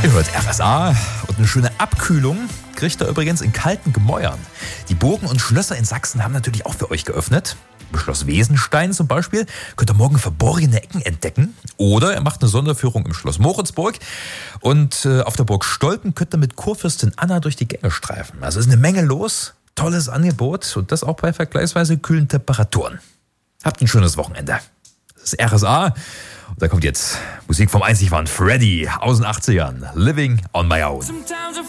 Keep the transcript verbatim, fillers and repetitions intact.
Ihr hört R S A und eine schöne Abkühlung kriegt ihr übrigens in kalten Gemäuern. Die Burgen und Schlösser in Sachsen haben natürlich auch für euch geöffnet. Im Schloss Wesenstein zum Beispiel könnt ihr morgen verborgene Ecken entdecken. Oder ihr macht eine Sonderführung im Schloss Moritzburg. Und äh, auf der Burg Stolpen könnt ihr mit Kurfürstin Anna durch die Gänge streifen. Also ist eine Menge los, tolles Angebot und das auch bei vergleichsweise kühlen Temperaturen. Habt ein schönes Wochenende. Das ist R S A. Und da kommt jetzt Musik vom einzig wahren Freddy aus den achtzigern. Living on my own.